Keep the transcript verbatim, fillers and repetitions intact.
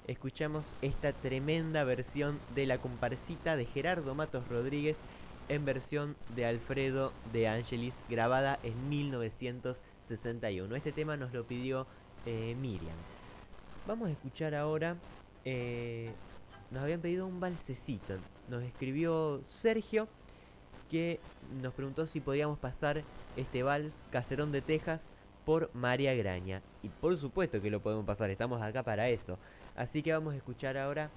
escuchamos esta tremenda versión de La Comparsita de Gerardo Matos Rodríguez en versión de Alfredo de Angelis, grabada en mil novecientos sesenta y uno. Este tema nos lo pidió eh, Miriam. Vamos a escuchar ahora, eh, nos habían pedido un balsecito. Nos escribió Sergio, que nos preguntó si podíamos pasar este vals Caserón de Texas por María Graña. Y por supuesto que lo podemos pasar, estamos acá para eso. Así que vamos a escuchar ahora